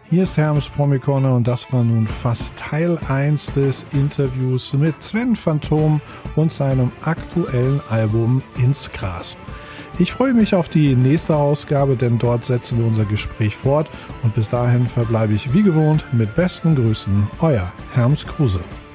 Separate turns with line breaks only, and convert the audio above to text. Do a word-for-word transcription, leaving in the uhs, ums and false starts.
Hier ist Hermes Promi-Corner und das war nun fast Teil eins des Interviews mit Sven Phantom und seinem aktuellen Album Ins Gras. Ich freue mich auf die nächste Ausgabe, denn dort setzen wir unser Gespräch fort und bis dahin verbleibe ich wie gewohnt mit besten Grüßen, euer Hermes Kruse.